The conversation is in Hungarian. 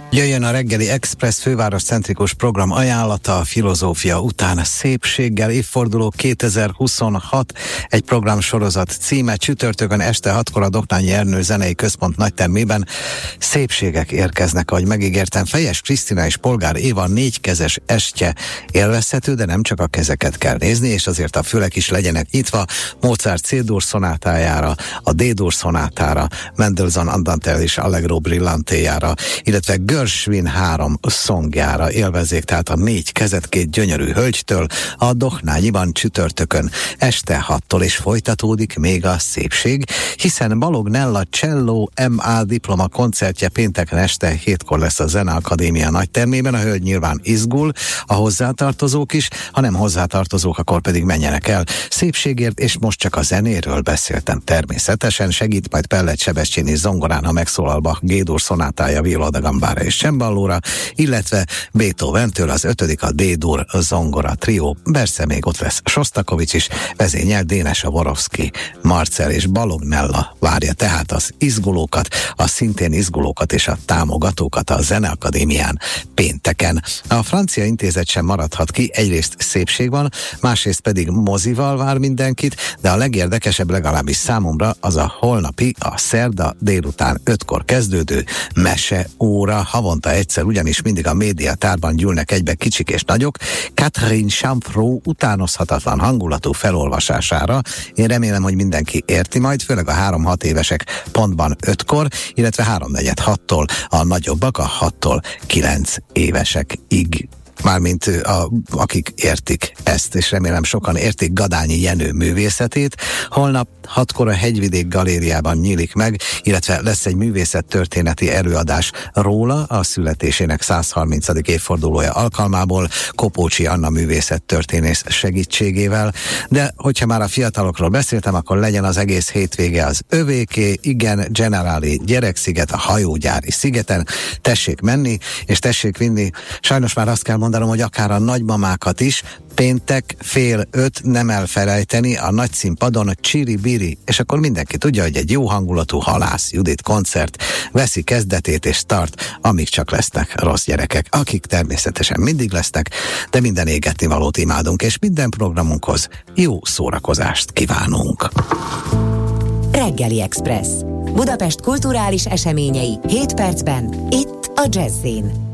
Jöjjön a reggeli Express fővároscentrikus program ajánlata, a filozófia után szépséggel, évforduló 2026, egy programsorozat címe. Csütörtökön este 6-kor a Doknányi Ernő Zenei Központ nagytermében szépségek érkeznek, ahogy megígértem. Fejes Krisztina és Polgár Éva négykezes estje élvezhető, de nem csak a kezeket kell nézni, és azért a fülek is legyenek nyitva. Mozart C-dur szonátájára, a D-dur szonátára, Mendelssohn Andante és Allegro Brillantéjára, illetve Gershwin 3 szongjára élvezzék tehát a négy kezet két gyönyörű hölgytől a Doknányiban csütörtökön este 6-tól, és folytatódik még a szépség, hiszen Balogh Nella Cello MA diploma koncertje pénteken este 7-kor lesz a Zeneakadémia nagytermében. A hölgy nyilván izgul, a hozzátartozók is, ha nem hozzátartozók, akkor pedig menjenek el szépségért, és most csak a zenéről beszéltem természetesen. Segít majd Pellet Sebestyén és zongorán, ha megszólal Bach G-dur szonátája, viola da gambára és cemballóra, illetve Beethoventől az 5. a D-dur zongora trió. Persze még ott lesz Sostakovics is, vezényel Dénes Borowski, Marcel és Balogh Nella várja tehát az izgulókat, a szintén izgulókat és a támogatókat a Zeneakadémián pénteken. A francia intézet sem maradhat ki, egyrészt szépség van, másrészt pedig mozival vár mindenkit, de a legérdekesebb, legalábbis számomra, az a holnapi, a szerda délután 5-kor kezdődő meseóra. Havonta egyszer, ugyanis mindig a médiatárban gyűlnek egybe kicsik és nagyok, Catherine Chamfrou utánozhatatlan hangulatú felolvasására. Én remélem, hogy mindenki érti majd, főleg a 3-6 évesek pontban 5-kor, illetve 3-4-6-tól a nagyobbak, a 6-tól 9 évesekig. Mármint akik értik ezt, és remélem sokan értik Gadányi Jenő művészetét. Holnap 6-kor a Hegyvidék Galériában nyílik meg, illetve lesz egy művészettörténeti előadás róla a születésének 130. évfordulója alkalmából, Kopócsi Anna művészettörténész segítségével. De hogyha már a fiatalokról beszéltem, akkor legyen az egész hétvége az övéké, igen, Generali Gyereksziget, a hajógyári szigeten. Tessék menni, és tessék vinni. Sajnos már azt kell mondanom, hogy akár a nagymamákat is. Péntek 4:30, nem elfelejteni, a nagy színpadon a Csiri-biri, és akkor mindenki tudja, hogy egy jó hangulatú Halász Judit koncert veszi kezdetét és tart, amíg csak lesznek rossz gyerekek, akik természetesen mindig lesznek, de minden égetni valót imádunk, és minden programunkhoz jó szórakozást kívánunk. Reggeli Express. Budapest kulturális eseményei 7 percben, itt a Jazz-in.